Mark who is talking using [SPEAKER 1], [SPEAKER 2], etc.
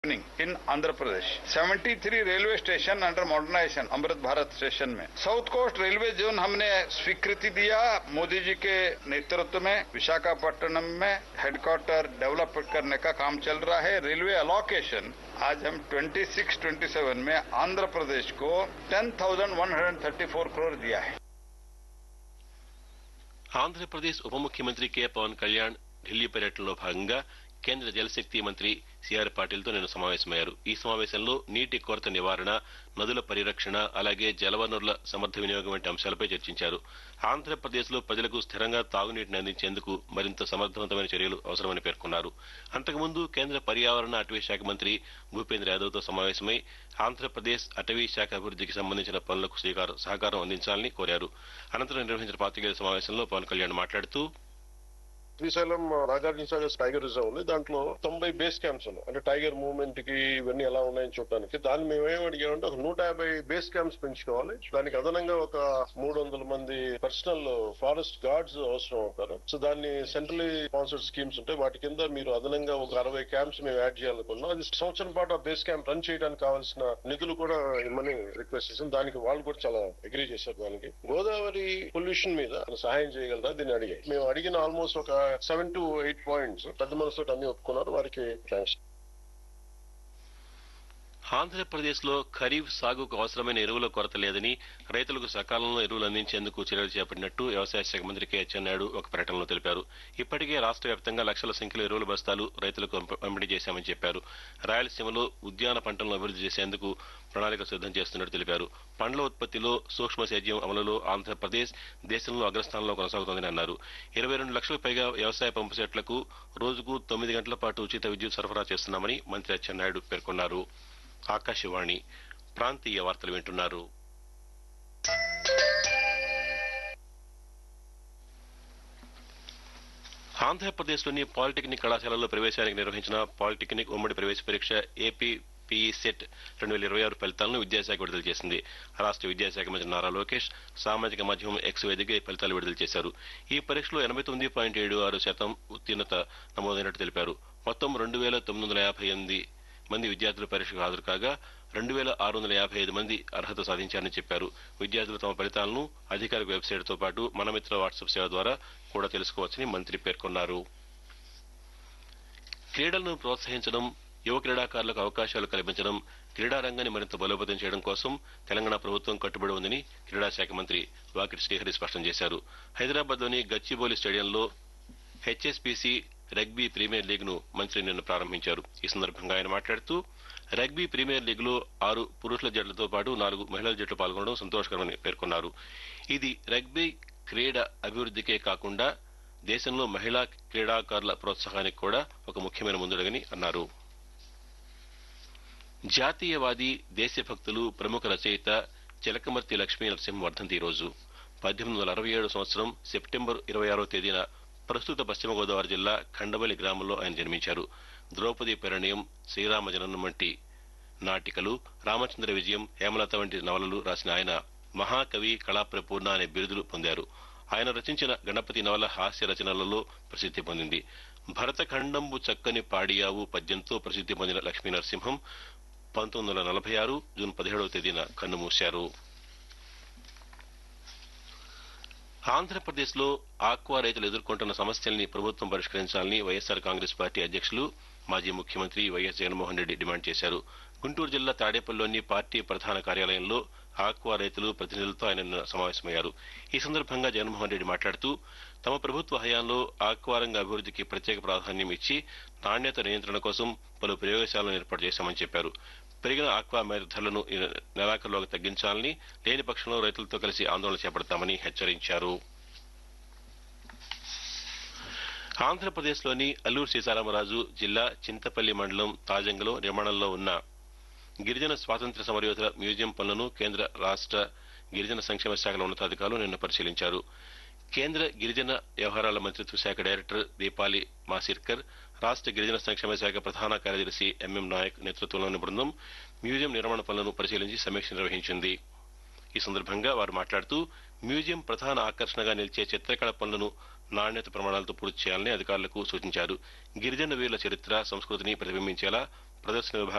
[SPEAKER 1] in Andhra Pradesh. 73 railway station under modernization Amrit Bharat station में south coast railway zone हमने स्वीकृति दिया मोदी जी के नेतृत्व में विशाखापट्टनम में हेडक्वार्टर डेवलप करने का काम चल रहा है। रेलवे अलोकेशन आज हम 26-27 में आंध्र प्रदेश को 10,134 करोड़ दिया है।
[SPEAKER 2] ఆంధ్రప్రదేశ్ ఉప ముఖ్యమంత్రి కె పవన్ కళ్యాణ్ ఢిల్లీ పర్యటనలో భాగంగా కేంద్ర జలశక్తి మంత్రి సిఆర్ పాటిల్తో నిన్న సమావేశమయ్యారు. ఈ సమావేశంలో నీటి కొరత నివారణ, నదుల పరిరక్షణ, అలాగే జలవనరుల సమర్థ వినియోగం వంటి అంశాలపై చర్చించారు. ఆంధ్రప్రదేశ్లో ప్రజలకు స్థిరంగా తాగునీటిని అందించేందుకు మరింత సమర్థవంతమైన చర్యలు అవసరమని పేర్కొన్నారు. అంతకుముందు కేంద్ర పర్యావరణ అటవీ శాఖ మంత్రి భూపేంద్ర యాదవ్తో సమావేశమై ఆంధ్రప్రదేశ్ అటవీ శాఖ అభివృద్ధికి సంబంధించిన పనులకు సహకారం అందించాలని కోరారు. అనంతరం నిర్వహించిన పాత్రికేయుల సమావేశంలో పవన్ కళ్యాణ్ మాట్లాడుతూ
[SPEAKER 3] శ్రీశైలం నాగార్జున సాగర్ టైగర్ రిజర్వ్ ఉంది. దాంట్లో 90 బేస్ క్యాంప్స్ ఉన్నాయి. అంటే టైగర్ మూవ్మెంట్ కి ఇవన్నీ ఎలా ఉన్నాయని చూడడానికి. దాన్ని మేము ఏం అడిగామంటే ఒక 150 బేస్ క్యాంప్స్ పెంచుకోవాలి. దానికి అదనంగా ఒక 300 మంది పర్సనల్ ఫారెస్ట్ గార్డ్స్ అవసరం అవుతారు. సో దాన్ని సెంట్రలీ స్పాన్సర్డ్ స్కీమ్స్ ఉంటాయి. వాటి కింద మీరు అదనంగా ఒక 60 క్యాంప్స్ మేము యాడ్ చేయాలనుకున్నాం. అది సంవత్సరం పాటు ఆ బేస్ క్యాంప్ రన్ చేయడానికి కావాల్సిన నిధులు కూడా ఇమ్మని రిక్వెస్ట్ చేసాం. దానికి వాళ్ళు కూడా చాలా అగ్రీ చేశారు. దానికి గోదావరి పొల్యూషన్ మీద సహాయం చేయగలరా దీన్ని అడిగాయి. మేము అడిగిన ఆల్మోస్ట్ ఒక 7 to 8 పాయింట్స్ పెద్ద మనసుతో అన్ని ఒప్పుకున్నారు. వారికి థ్యాంక్స్.
[SPEAKER 2] ఆంధ్రప్రదేశ్ లో ఖరీఫ్ సాగుకు అవసరమైన ఎరువుల కొరత లేదని, రైతులకు సకాలంలో ఎరువులు అందించేందుకు చర్యలు చేపట్టినట్టు వ్యవసాయ శాఖ మంత్రి కె అచ్చెన్నాయుడు ఒక ప్రకటనలో తెలిపారు. ఇప్పటికే రాష్ట్ర వ్యాప్తంగా లక్షల సంఖ్యలో ఎరువుల బస్తాలు రైతులకు పంపిణీ చేశామని చెప్పారు. రాయలసీమలో ఉద్యాన పంటలను అభివృద్ధి చేసేందుకు ప్రణాళిక సిద్దం చేస్తున్నట్టు తెలిపారు. పండ్ల ఉత్పత్తిలో సూక్ష్మ సేద్యం అమలులో ఆంధ్రప్రదేశ్ దేశంలో అగ్రస్థానంలో కొనసాగుతోందని అన్నారు. 22 లక్షలకు పైగా వ్యవసాయ పంపు సెట్లకు రోజుకు 9 గంటల పాటు ఉచిత విద్యుత్ సరఫరా చేస్తున్నామని మంత్రి అచ్చెన్నాయుడు పేర్కొన్నారు. ఆకాశవాణి ప్రాంతీయ వార్తలు వింటున్నారు. ఆంధ్రప్రదేశ్లోని పాలిటెక్నిక్ కళాశాలల్లో ప్రవేశానికి నిర్వహించిన పాలిటెక్నిక్ ఉమ్మడి ప్రవేశ పరీక్ష ఏపీ సెట్ 2026 ఫలితాలను విద్యాశాఖ విడుదల చేసింది. రాష్ట్ర విద్యాశాఖ మంత్రి నారా లోకేష్ సామాజిక మాధ్యమం ఎక్స్ వేదికగా ఈ ఫలితాలు విడుదల చేశారు. ఈ పరీక్షలో 89.76% ఉత్తీర్ణత నమోదైనట్టు తెలిపారు. మొత్తం 2,958 మంది విద్యార్థులు పరీక్షకు హాజరు కాగా 2,655 మంది అర్హత సాధించారని చెప్పారు. విద్యార్థులు తమ ఫలితాలను అధికారిక వెబ్సైట్ తో పాటు మనమిత్ర వాట్సాప్ సేవ ద్వారా కూడా తెలుసుకోవచ్చని మంత్రి పేర్కొన్నారు. క్రీడలను ప్రోత్సహించడం, యువ క్రీడాకారులకు అవకాశాలు కల్పించడం, క్రీడా రంగాన్ని మరింత బలోపేతం చేయడం కోసం తెలంగాణ ప్రభుత్వం కట్టుబడి ఉందని క్రీడా శాఖ మంత్రి వాకిటి శ్రీహరి స్పష్టం చేశారు. హైదరాబాద్ లోని గచ్చిబౌలి స్టేడియంలో హెచ్ఎస్పీసీ రగ్బీ ప్రీమియర్ లీగ్ ను మంత్రి నిన్న ప్రారంభించారు. ఈ సందర్భంగా ఆయన మాట్లాడుతూ రగ్బీ ప్రీమియర్ లీగ్ లో 6 పురుషుల జట్లతో పాటు 4 మహిళల జట్లు పాల్గొనడం సంతోషకరమని పేర్కొన్నారు. ఇది రగ్బీ క్రీడ అభివృద్ధికే కాకుండా దేశంలో మహిళా క్రీడాకారుల ప్రోత్సాహానికి కూడా ఒక ముఖ్యమైన ముందడుగని అన్నారు. జాతీయవాది, దేశభక్తులు, ప్రముఖ రచయిత చిలకమర్తి లక్ష్మీ నరసింహ వర్ధంతి రోజు 1867 సంవత్సరం సెప్టెంబర్ 26వ తేదీన ప్రస్తుత పశ్చిమ గోదావరి జిల్లా ఖండవల్లి గ్రామంలో ఆయన జన్మించారు. ద్రౌపది పరిణయం, శ్రీరామ జననం వంటి నాటికలు, రామచంద్ర విజయం, హేమలత వంటి నవలలు రాసిన ఆయన మహాకవి, కళాప్రపూర్ణ అనే బిరుదులు పొందారు. ఆయన రచించిన గణపతి నవల హాస్య రచనలలో ప్రసిద్ధి పొందింది. భరతఖండంబు చక్కని పాడియావు పద్యంతో ప్రసిద్ధి పొందిన లక్ష్మీ నరసింహం 1946 జూన్ 17వ తేదీన కన్నుమూశారు. ఆంధ్రప్రదేశ్ లో ఆక్వా రైతులు ఎదుర్కొంటున్న సమస్యల్ని ప్రభుత్వం పరిష్కరించాలని వైఎస్ఆర్ కాంగ్రెస్ పార్టీ అధ్యక్షులు, మాజీ ముఖ్యమంత్రి వైఎస్ జగన్మోహన్ రెడ్డి డిమాండ్ చేశారు. గుంటూరు జిల్లా తాడేపల్లిలోని పార్టీ ప్రధాన కార్యాలయంలో ఆక్వా రైతులు ప్రతినిధులతో ఆయన సమావేశమయ్యారు. ఈ సందర్భంగా జగన్మోహన్ రెడ్డి మాట్లాడుతూ తమ ప్రభుత్వ హయాంలో ఆక్వా రంగ అభివృద్ధికి ప్రత్యేక ప్రాధాన్యం ఇచ్చి నాణ్యత నియంత్రణ కోసం పలు ప్రయోగశాలను ఏర్పాటు చేశామని చెప్పారు. పెరిగిన ఆక్వా మేర ధరలను నెలాఖరులోగా తగ్గించాలని, లేని పక్షంలో రైతులతో కలిసి ఆందోళన చేపడతామని హెచ్చరించారు. ఆంధ్రప్రదేశ్లోని అల్లూరు సీతారామరాజు జిల్లా చింతపల్లి మండలం తాజంగలో నిర్మాణంలో ఉన్న గిరిజన స్వాతంత్ర్య సమరయోధుల మ్యూజియం పనులను కేంద్ర రాష్ట్ర గిరిజన సంక్షేమ శాఖల ఉన్నతాధికారులు నిన్న పరిశీలించారు. కేంద్ర గిరిజన వ్యవహారాల మంత్రిత్వ శాఖ డైరెక్టర్ దీపాలి మాసిర్కర్, రాష్ట్ర గిరిజన సంక్షేమ శాఖ ప్రధాన కార్యదర్శి ఎంఎం నాయక్ నేతృత్వంలోని బృందం మ్యూజియం నిర్మాణ పనులను పరిశీలించి సమీక్ష నిర్వహించింది. ఈ సందర్భంగా వారు మాట్లాడుతూ మ్యూజియం ప్రధాన ఆకర్షణగా నిలిచే చిత్రకళ పనులను నాణ్యత ప్రమాణాలతో పూర్తి చేయాలని అధికారులకు సూచించారు. గిరిజన వీరుల చరిత్ర, సంస్కృతిని ప్రతిబింబించేలా ప్రదర్శన విభాగం